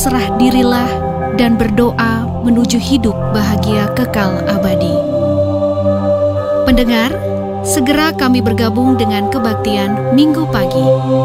berserah dirilah dan berdoa menuju hidup bahagia kekal abadi. Pendengar, segera kami bergabung dengan kebaktian Minggu pagi.